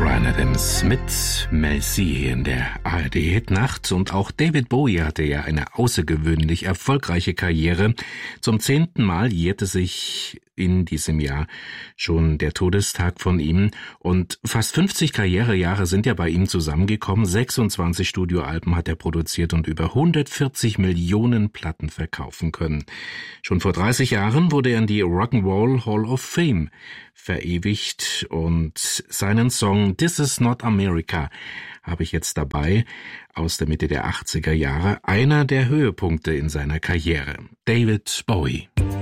Bryan Adams mit Mel C in der ARD-Hitnacht. Und auch David Bowie hatte ja eine außergewöhnlich erfolgreiche Karriere. Zum 10. Mal jährte sich in diesem Jahr schon der Todestag von ihm. Und fast 50 Karrierejahre sind ja bei ihm zusammengekommen. 26 Studioalben hat er produziert und über 140 Millionen Platten verkaufen können. Schon vor 30 Jahren wurde er in die Rock'n'Roll Hall of Fame verewigt und seinen Song This Is Not America habe ich jetzt dabei, aus der Mitte der 80er Jahre, einer der Höhepunkte in seiner Karriere. David Bowie.